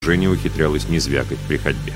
Женя ухитрялась не звякать при ходьбе.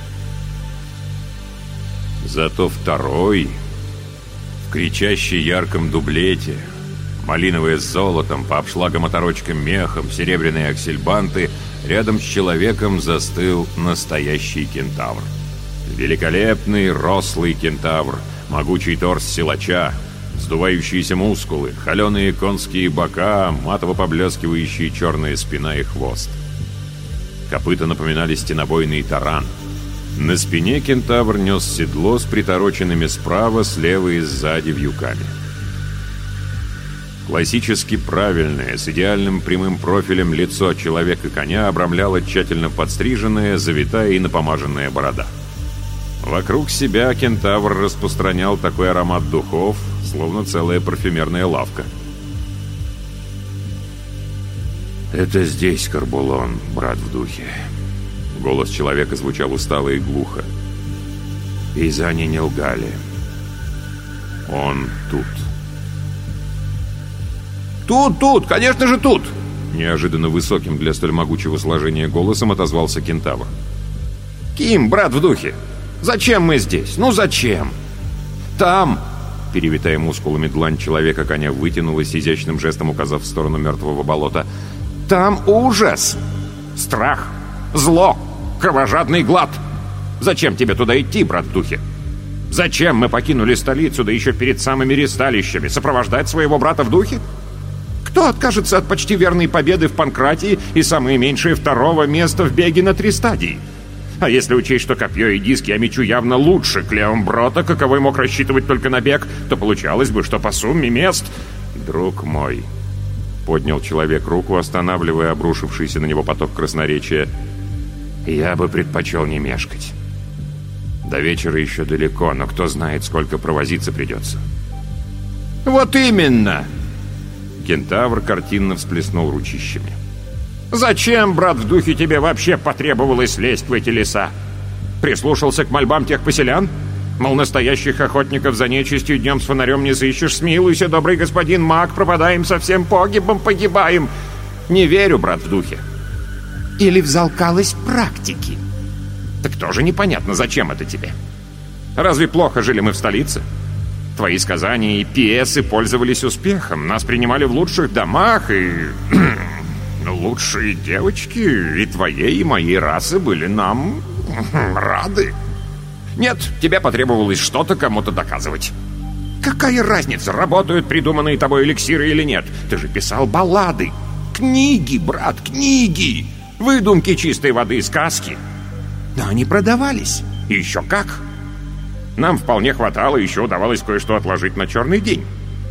Зато второй, в кричаще ярком дублете, малиновое с золотом, по обшлагам оторочкам мехом, серебряные аксельбанты, рядом с человеком застыл настоящий кентавр. Великолепный, рослый кентавр, могучий торс силача, сдувающиеся мускулы, холеные конские бока, матово поблескивающие черная спина и хвост. Копыта напоминали стенобойный таран. На спине кентавр нес седло с притороченными справа, слева и сзади вьюками. Классически правильное, с идеальным прямым профилем лицо человека-коня обрамляла тщательно подстриженная, завитая и напомаженная борода. Вокруг себя кентавр распространял такой аромат духов, словно целая парфюмерная лавка. «Это здесь, Карбулон, брат в духе». Голос человека звучал устало и глухо. «Пейзане не лгали. Он тут». «Тут, конечно же тут!» Неожиданно высоким для столь могучего сложения голосом отозвался кентавр. «Ким, брат в духе, зачем мы здесь? Ну зачем? Там...» Перевитая мускулами длань человека-коня вытянулась, изящным жестом указав в сторону мертвого болота. «Там ужас! Страх! Зло! Кровожадный глад! Зачем тебе туда идти, брат в духе? Зачем мы покинули столицу, да еще перед самыми ресталищами, сопровождать своего брата в духе? Кто откажется от почти верной победы в Панкратии и самое меньшее второго места в беге на 3 стадии? А если учесть, что копье и диск я мечу явно лучше Клеомброта, каковой мог рассчитывать только на бег, то получалось бы, что по сумме мест... «Друг мой», — поднял человек руку, останавливая обрушившийся на него поток красноречия, «я бы предпочел не мешкать. До вечера еще далеко, но кто знает, сколько провозиться придется». «Вот именно!» Кентавр картинно всплеснул ручищами. «Зачем, брат в духе, тебе вообще потребовалось лезть в эти леса? Прислушался к мольбам тех поселян? Мол, настоящих охотников за нечистью днем с фонарем не сыщешь. Смилуйся, добрый господин маг, пропадаем совсем погибаем. Не верю, брат в духе». «Или взалкалась практики?» «Так тоже непонятно, зачем это тебе? Разве плохо жили мы в столице? Твои сказания и пьесы пользовались успехом. Нас принимали в лучших домах, и... лучшие девочки и твоей, и моей расы были нам рады. Нет, тебе потребовалось что-то кому-то доказывать. Какая разница, работают придуманные тобой эликсиры или нет? Ты же писал баллады. Книги, брат, книги. Выдумки чистой воды, сказки. Но они продавались. И еще как. Нам вполне хватало, еще удавалось кое-что отложить на черный день.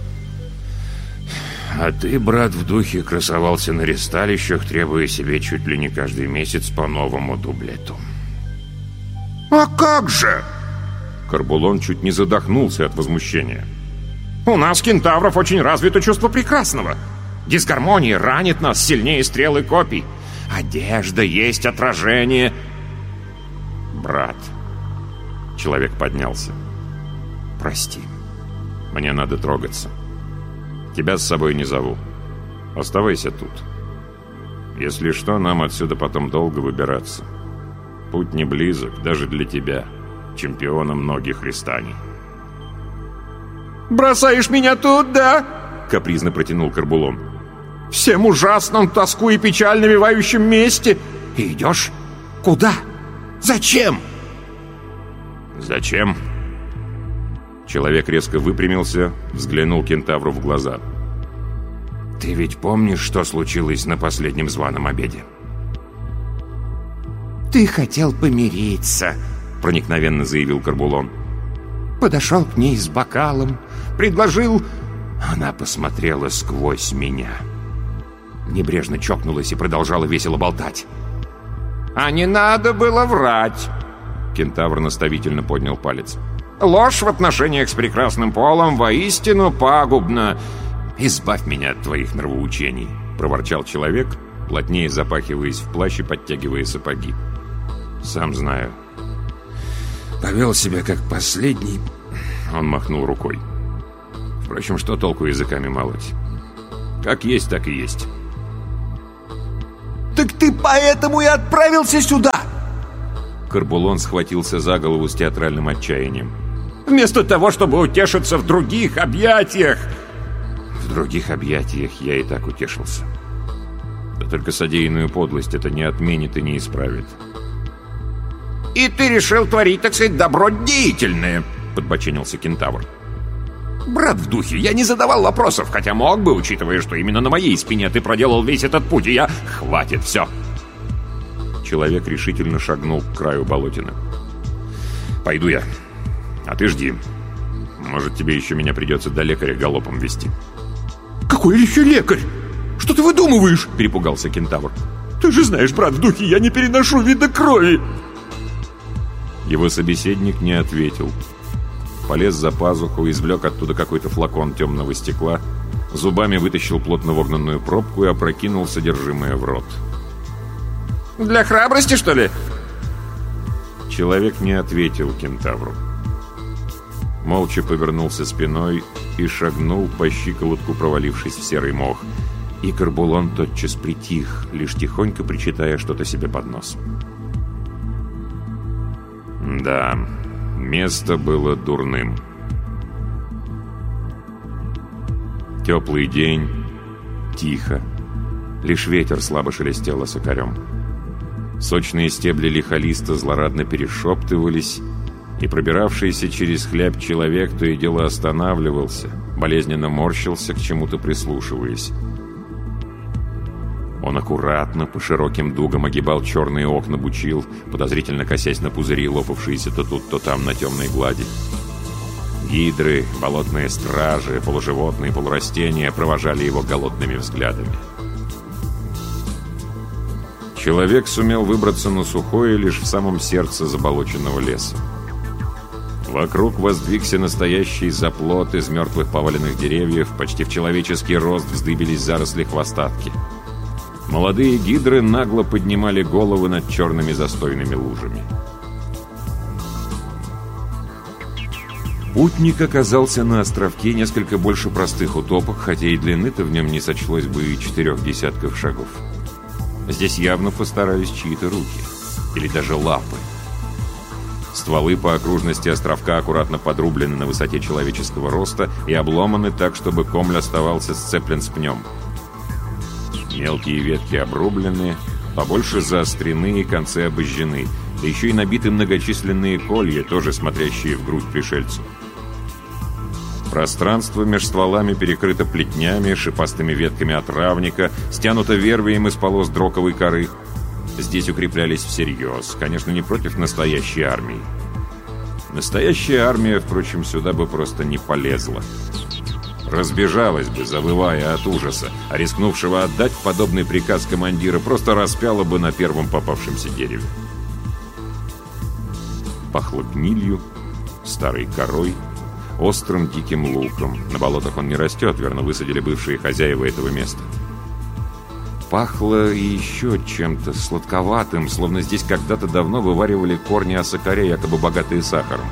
А ты, брат в духе, красовался на ресталищах, требуя себе чуть ли не каждый месяц по новому дублету. «А как же?» Карбулон чуть не задохнулся от возмущения. «У нас, кентавров, очень развито чувство прекрасного. Дисгармония ранит нас сильнее стрел и копий. Одежда есть отражение...» «Брат...» Человек поднялся. «Прости, мне надо трогаться. Тебя с собой не зову. Оставайся тут. Если что, нам отсюда потом долго выбираться. Путь не близок даже для тебя, чемпиона многих рестаний». «Бросаешь меня тут, да?» — капризно протянул Карбулон. «Всем ужасном, тоску и печаль навевающем месте. И идешь? Куда? Зачем?» «Зачем?» Человек резко выпрямился, взглянул кентавру в глаза. «Ты ведь помнишь, что случилось на последнем званом обеде?» «Ты хотел помириться», — проникновенно заявил Карбулон. «Подошел к ней с бокалом, предложил...» Она посмотрела сквозь меня. Небрежно чокнулась и продолжала весело болтать. «А не надо было врать!» Кентавр наставительно поднял палец. «Ложь в отношениях с прекрасным полом воистину пагубна. Избавь меня от твоих нравоучений», — проворчал человек, плотнее запахиваясь в плащ и подтягивая сапоги. «Сам знаю. Повел себя как последний...» Он махнул рукой. «Впрочем, что толку языками молоть? Как есть, так и есть». Так ты поэтому и отправился сюда? Корбулон схватился за голову с театральным отчаянием. Вместо того, чтобы утешиться в других объятиях. В других объятиях я и так утешился. Да только содеянную подлость это не отменит и не исправит. И ты решил творить, так сказать, добро деятельное, подбоченился кентавр. Брат в духе, я не задавал вопросов, хотя мог бы, учитывая, что именно на моей спине ты проделал весь этот путь, и я... Хватит, все. Человек решительно шагнул к краю болотины. Пойду я, а ты жди. Может, тебе еще меня придется до лекаря галопом везти. Какой еще лекарь? Что ты выдумываешь? Перепугался кентавр. Ты же знаешь, брат в духе, я не переношу вида крови. Его собеседник не ответил. Полез за пазуху, извлек оттуда какой-то флакон темного стекла, зубами вытащил плотно вогнанную пробку и опрокинул содержимое в рот. Для храбрости, что ли? Человек не ответил кентавру. Молча повернулся спиной и шагнул по щиколотку, провалившись в серый мох. И Корбулон тотчас притих, лишь тихонько причитая что-то себе под нос. Да, место было дурным. Теплый день, тихо. Лишь ветер слабо шелестел осокарем. Сочные стебли лихолиста злорадно перешептывались, и пробиравшийся через хляб человек то и дело останавливался, болезненно морщился, к чему-то прислушиваясь. Он аккуратно, по широким дугам огибал черные окна бучил, подозрительно косясь на пузыри, лопавшиеся то тут, то там на темной глади. Гидры, болотные стражи, полуживотные, полурастения провожали его голодными взглядами. Человек сумел выбраться на сухое лишь в самом сердце заболоченного леса. Вокруг воздвигся настоящий заплот из мертвых поваленных деревьев, почти в человеческий рост вздыбились заросли хвостатки. Молодые гидры нагло поднимали головы над черными застойными лужами. Путник оказался на островке несколько больше простых утопок, хотя и длины-то в нем не сочлось бы и 4 десятков шагов. Здесь явно постарались чьи-то руки, или даже лапы. Стволы по окружности островка аккуратно подрублены на высоте человеческого роста и обломаны так, чтобы комль оставался сцеплен с пнем. Мелкие ветки обрублены, побольше заострены и концы обожжены, да еще и набиты многочисленные колья, тоже смотрящие в грудь пришельцу. Пространство меж стволами перекрыто плетнями, шипастыми ветками отравника, стянуто вервием из полос дроковой коры. Здесь укреплялись всерьез, конечно, не против настоящей армии. Настоящая армия, впрочем, сюда бы просто не полезла. Разбежалась бы, завывая от ужаса, а рискнувшего отдать подобный приказ командира просто распяла бы на первом попавшемся дереве. Пахло гнилью, старой корой, острым диким луком. На болотах он не растет, верно, высадили бывшие хозяева этого места. Пахло и еще чем-то сладковатым, словно здесь когда-то давно вываривали корни осокаря, якобы богатые сахаром.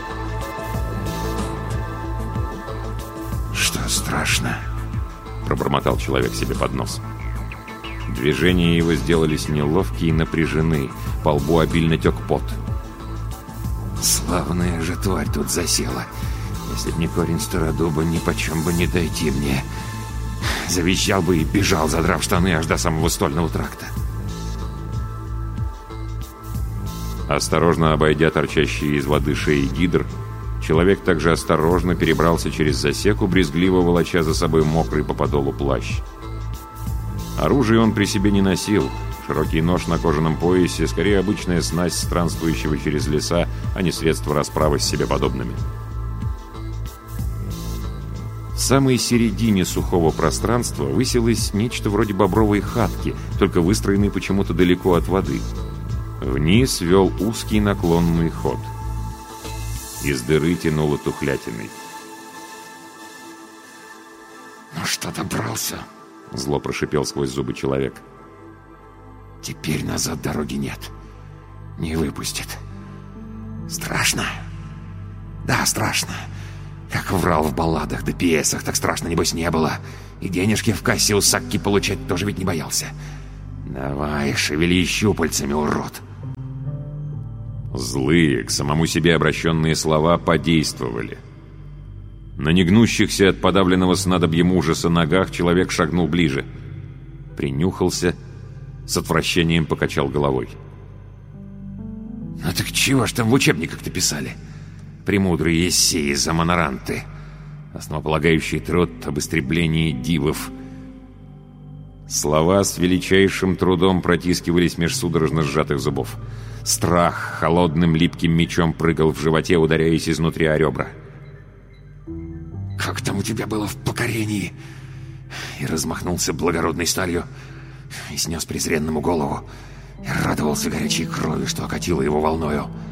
«Что страшно?» — пробормотал человек себе под нос. Движения его сделались неловкие и напряжены, по лбу обильно тек пот. «Славная же тварь тут засела. Если б не корень стародуба, ни почем бы не дойти мне. Завизжал бы и бежал, задрав штаны аж до самого стольного тракта». Осторожно обойдя торчащие из воды шеи гидр, человек также осторожно перебрался через засеку, брезгливо волоча за собой мокрый по подолу плащ. Оружие он при себе не носил. Широкий нож на кожаном поясе, скорее обычная снасть странствующего через леса, а не средство расправы с себе подобными. В самой середине сухого пространства высилось нечто вроде бобровой хатки, только выстроенной почему-то далеко от воды. Вниз вел узкий наклонный ход. Из дыры тянуло тухлятиной. «Ну что, добрался?» — зло прошипел сквозь зубы человек. «Теперь назад дороги нет. Не выпустит. Страшно? Да, страшно. Как врал в балладах да пьесах, так страшно, небось, не было. И денежки в кассе у Сакки получать тоже ведь не боялся. Давай, шевели щупальцами, урод. Злые, к самому себе обращенные слова подействовали. На негнущихся от подавленного снадобьем ужаса ногах человек шагнул ближе. Принюхался, с отвращением покачал головой. Ну так чего ж там в учебниках-то писали? Премудрые ессеи за моноранты. Основополагающий труд об истреблении дивов. Слова с величайшим трудом протискивались меж судорожно сжатых зубов. Страх холодным липким мечом прыгал в животе, ударяясь изнутри о ребра. «Как там у тебя было в покорении?» И размахнулся благородной сталью, и снес презренному голову, и радовался горячей крови, что окатило его волною.